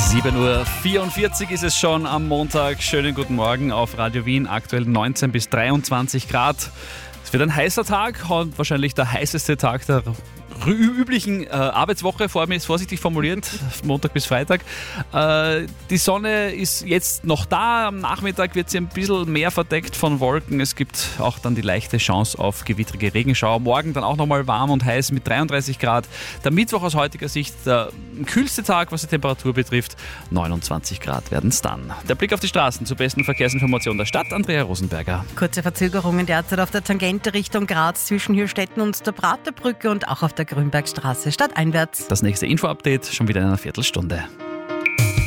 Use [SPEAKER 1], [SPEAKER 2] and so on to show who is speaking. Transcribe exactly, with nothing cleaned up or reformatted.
[SPEAKER 1] sieben Uhr vierundvierzig ist es schon am Montag. Schönen guten Morgen auf Radio Wien. Aktuell neunzehn bis dreiundzwanzig Grad. Es wird ein heißer Tag und wahrscheinlich der heißeste Tag der üblichen äh, Arbeitswoche, vor mir ist vorsichtig formuliert, Montag bis Freitag. Äh, die Sonne ist jetzt noch da, am Nachmittag wird sie ein bisschen mehr verdeckt von Wolken. Es gibt auch dann die leichte Chance auf gewittrige Regenschauer. Morgen dann auch nochmal warm und heiß mit dreiunddreißig Grad. Der Mittwoch aus heutiger Sicht der kühlste Tag, was die Temperatur betrifft. neunundzwanzig Grad werden es dann. Der Blick auf die Straßen zur besten Verkehrsinformation der Stadt, Andrea Rosenberger.
[SPEAKER 2] Kurze Verzögerungen derzeit auf der Tangente Richtung Graz zwischen Hürstetten und der Praterbrücke und auch auf der Grünbergstraße stadteinwärts.
[SPEAKER 1] Das nächste Info-Update schon wieder in einer Viertelstunde.